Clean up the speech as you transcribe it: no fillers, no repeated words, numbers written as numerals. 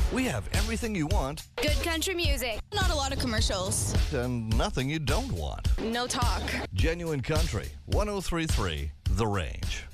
We have everything you want Good country music. Not a lot of commercials. and nothing you don't want. No talk. Genuine Country, 103.3 The Range.